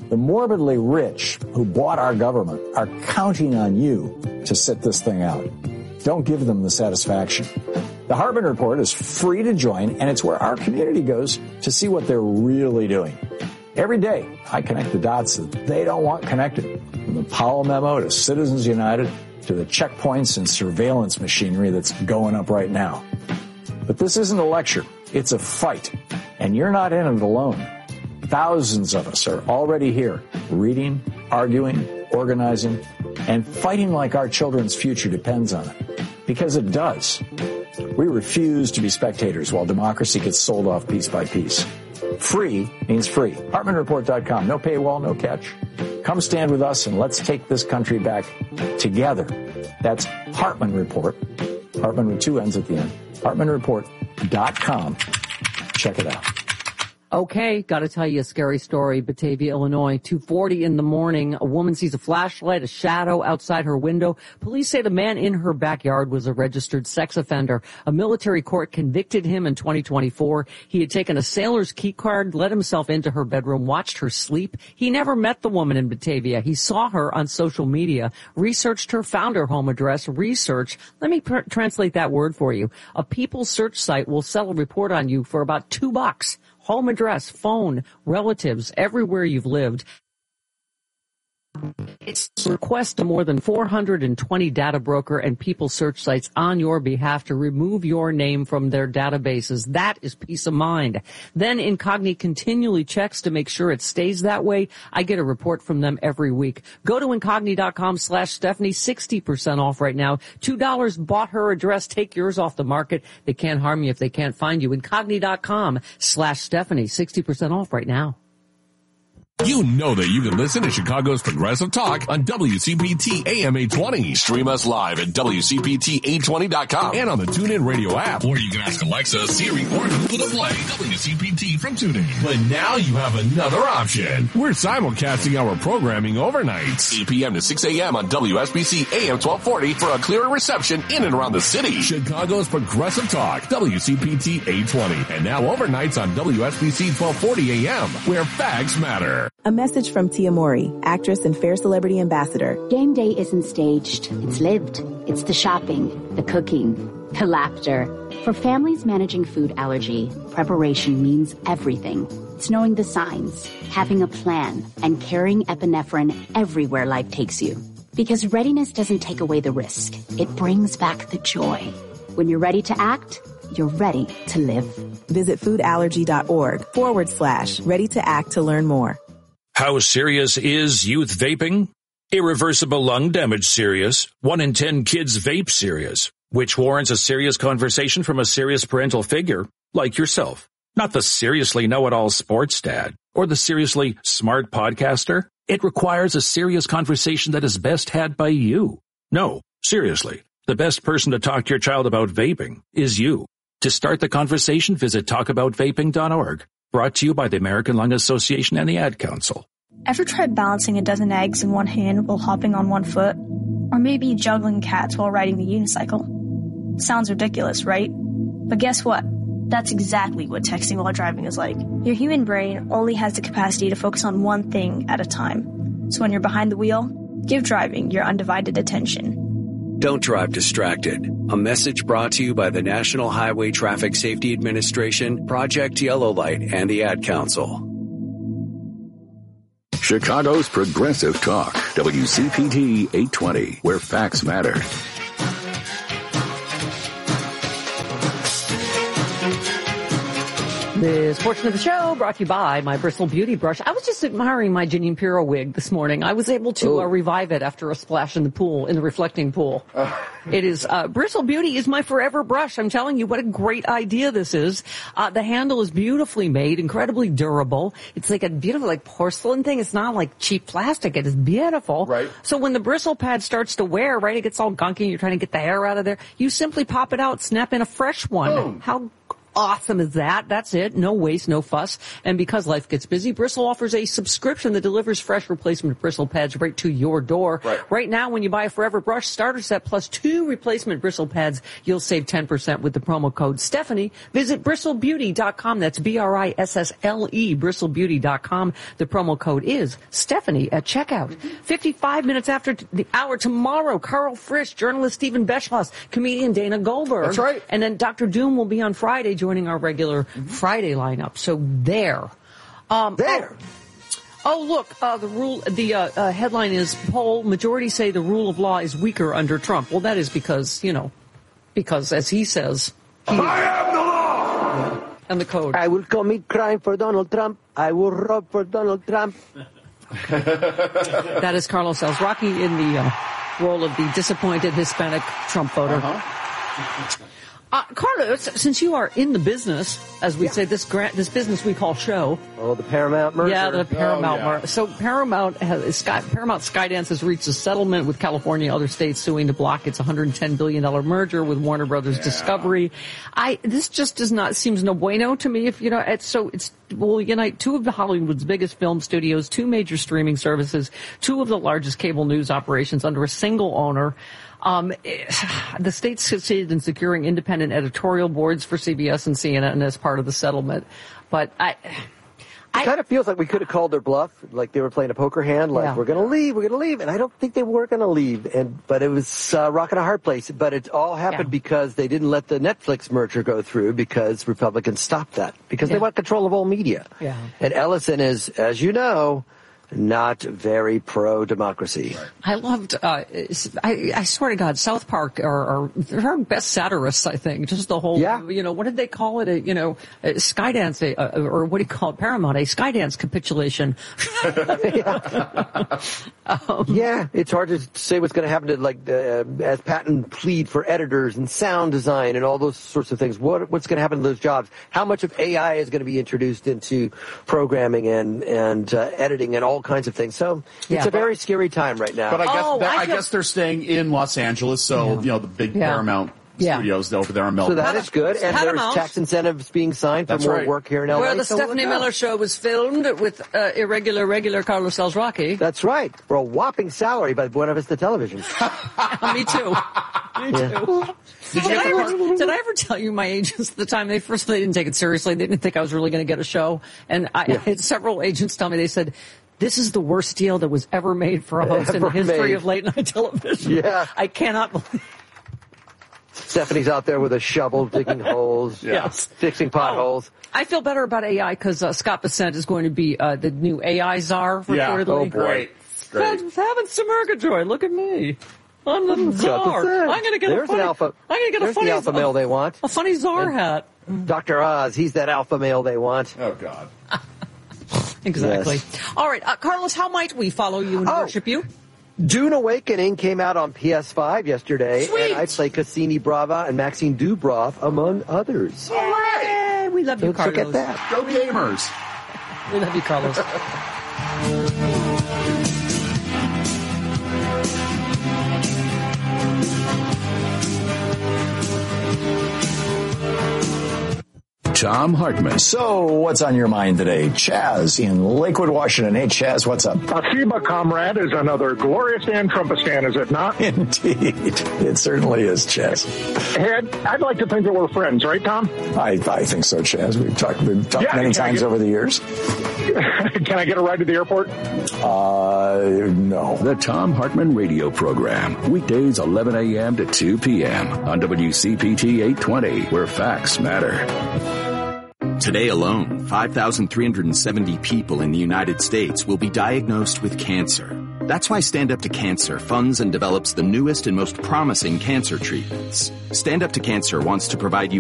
The morbidly rich who bought our government are counting on you to sit this thing out. Don't give them the satisfaction. The Hartman Report is free to join, and it's where our community goes to see what they're really doing. Every day, I connect the dots that they don't want connected. From the Powell memo to Citizens United to the checkpoints and surveillance machinery that's going up right now. But this isn't a lecture. It's a fight. And you're not in it alone. Thousands of us are already here, reading, arguing, organizing, and fighting like our children's future depends on it. Because it does. We refuse to be spectators while democracy gets sold off piece by piece. Free means free. HartmanReport.com. No paywall, no catch. Come stand with us and let's take this country back together. That's Hartman Report. Hartman with two N's at the end. HartmanReport.com. Check it out. Okay, got to tell you a scary story. Batavia, Illinois, 2:40 in the morning. A woman sees a flashlight, a shadow outside her window. Police say the man in her backyard was a registered sex offender. A military court convicted him in 2024. He had taken a sailor's key card, let himself into her bedroom, watched her sleep. He never met the woman in Batavia. He saw her on social media, researched her, found her home address. Research, let me translate that word for you. A People search site will sell a report on you for about $2. Home address, phone, relatives, everywhere you've lived. It's a request to more than 420 data broker and people search sites on your behalf to remove your name from their databases. That is peace of mind. Then Incogni continually checks to make sure it stays that way. I get a report from them every week. Go to Incogni.com/Stephanie, 60% off right now. $2 bought her address. Take yours off the market. They can't harm you if they can't find you. Incogni.com/Stephanie, 60% off right now. You know that you can listen to Chicago's Progressive Talk on WCPT AM 820. Stream us live at WCPT820.com and on the TuneIn Radio app. Or you can ask Alexa, Siri, or Google to play WCPT from TuneIn. But now you have another option. We're simulcasting our programming overnights. 8 p.m. to 6 a.m. on WSBC AM 1240 for a clearer reception in and around the city. Chicago's Progressive Talk, WCPT 820. And now overnights on WSBC 1240 AM, where facts matter. A message from Tia Mori, actress and Fair Celebrity Ambassador. Game day isn't staged. It's lived. It's the shopping, the cooking, the laughter. For families managing food allergy, preparation means everything. It's knowing the signs, having a plan, and carrying epinephrine everywhere life takes you. Because readiness doesn't take away the risk. It brings back the joy. When you're ready to act, you're ready to live. Visit foodallergy.org/ready to act to learn more. How serious is youth vaping? Irreversible lung damage serious. 1 in 10 kids vape serious, which warrants a serious conversation from a serious parental figure like yourself. Not the seriously know-it-all sports dad or the seriously smart podcaster. It requires a serious conversation that is best had by you. No, seriously, the best person to talk to your child about vaping is you. To start the conversation, visit talkaboutvaping.org. Brought to you by the American Lung Association and the Ad Council. Ever tried balancing a dozen eggs in one hand while hopping on one foot? Or maybe juggling cats while riding the unicycle? Sounds ridiculous, right? But guess what? That's exactly what texting while driving is like. Your human brain only has the capacity to focus on one thing at a time. So when you're behind the wheel, give driving your undivided attention. Don't drive distracted. A message brought to you by the National Highway Traffic Safety Administration, Project Yellow Light, and the Ad Council. Chicago's Progressive Talk, WCPT 820, where facts matter. This portion of the show brought to you by my Bristol Beauty Brush. I was just admiring my Janine Pirro wig this morning. I was able to revive it after a splash in the pool, in the reflecting pool. It is, Bristol Beauty is my forever brush. I'm telling you what a great idea this is. The handle is beautifully made, incredibly durable. It's like a beautiful, like porcelain thing. It's not like cheap plastic. It is beautiful. Right. So when the bristle pad starts to wear, right, it gets all gunky and you're trying to get the hair out of there. You simply pop it out, snap in a fresh one. Boom. How awesome is that? That's it. No waste, no fuss. And because life gets busy, Bristle offers a subscription that delivers fresh replacement bristle pads right to your door. Right now, when you buy a Forever Brush starter set plus 2 replacement bristle pads, you'll save 10% with the promo code Stephanie. Visit bristlebeauty.com. That's BRISSLE, bristlebeauty.com. The promo code is Stephanie at checkout. 55 minutes after the hour tomorrow, Carl Frisch, journalist Stephen Beschloss, comedian Dana Goldberg. That's right. And then Dr. Doom will be on Friday, joining our regular Friday lineup. So there. Oh, look, the headline is poll. Majority say the rule of law is weaker under Trump. Well, that is because as he says, I am the law. And the code. I will commit crime for Donald Trump. I will rob for Donald Trump. That is Carlos Alzraqui in the role of the disappointed Hispanic Trump voter. Carlos, since you are in the business, as we say, this business we call show. Oh, the Paramount merger. Yeah, the Paramount merger. So Paramount Skydance has reached a settlement with California and other states suing to block its $110 billion merger with Warner Brothers Discovery. This just seems no bueno to me. If will unite 2 of the Hollywood's biggest film studios, 2 major streaming services, 2 of the largest cable news operations under a single owner. The states succeeded in securing independent editorial boards for CBS and CNN as part of the settlement. But it kind of feels like we could have called their bluff, like they were playing a poker hand, like we're going to leave. And I don't think they were going to leave. But it was rock and a hard place. But it all happened because they didn't let the Netflix merger go through because Republicans stopped that because they want control of all media. Yeah. And Ellison is, as you know, not very pro-democracy. Right. I loved, I swear to God, South Park are our best satirists, I think. Just the whole, what did they call it? A Skydance, or what do you call it? Paramount, a Skydance capitulation. It's hard to say what's going to happen to, as patent plead for editors and sound design and all those sorts of things. What's going to happen to those jobs? How much of AI is going to be introduced into programming and editing and all kinds of things. So it's a very scary time right now. But I guess they're staying in Los Angeles, so the big Paramount studios over there on Melbourne. So that is good, and there's tax incentives being signed for more work here in LA. Where the Stephanie Miller Show was filmed with regular Carlos Alzraqui. That's right, for a whopping salary by Buena Vista Television. Me too. Did I ever tell you my agents at the time they didn't take it seriously? They didn't think I was really going to get a show, and I had several agents tell me, they said, this is the worst deal that was ever made for a host in the history of late night television. Yeah. I cannot believe. Stephanie's out there with a shovel digging holes, fixing potholes. I feel better about AI because Scott Bessent is going to be the new AI czar, reportedly. Oh, great. Having some Murgatroyd. Look at me. I'm the czar. I'm going to get the alpha male they want. A funny czar hat. Dr. Oz, he's that alpha male they want. Oh, God. Exactly. Yes. All right, Carlos, how might we follow you and worship you? Dune Awakening came out on PS5 yesterday. Sweet. And I play Cassini Brava and Maxine Dubroff, among others. All right. We love you, Carlos. Look at that. Go Gamers. We love you, Carlos. Tom Hartman. So, what's on your mind today? Chaz in Lakewood, Washington. Hey, Chaz, what's up? FIBA, comrade, is another glorious Dan Trumpistan, is it not? Indeed. It certainly is, Chaz. Ed, I'd like to think that we're friends, right, Tom? I think so, Chaz. We've talked many times over the years. Can I get a ride to the airport? No. The Tom Hartman radio program. Weekdays 11 a.m. to 2 p.m. on WCPT 820, where facts matter. Today alone, 5,370 people in the United States will be diagnosed with cancer. That's why Stand Up to Cancer funds and develops the newest and most promising cancer treatments. Stand Up to Cancer wants to provide you